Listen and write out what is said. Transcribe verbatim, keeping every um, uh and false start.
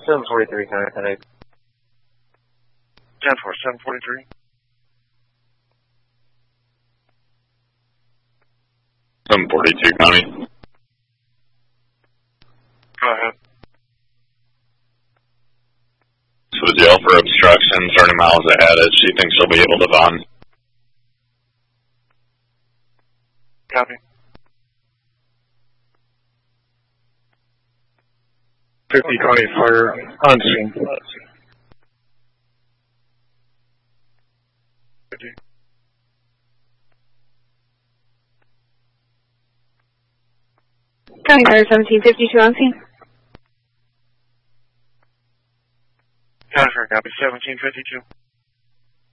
seven forty-three, County ten eight. ten four, seven forty-three. seven forty-two, County. Go ahead. So the jail for obstruction, thirty miles ahead, as she thinks she'll be able to bond. Copy. fifty County Fire on scene. fifty. County Fire seventeen fifty-two on scene. County Fire, copy, seventeen fifty-two.